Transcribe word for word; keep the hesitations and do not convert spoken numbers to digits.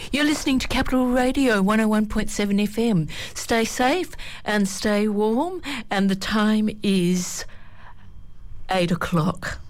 You're listening to Capital Radio one oh one point seven F M. Stay safe and stay warm, and the time is eight o'clock.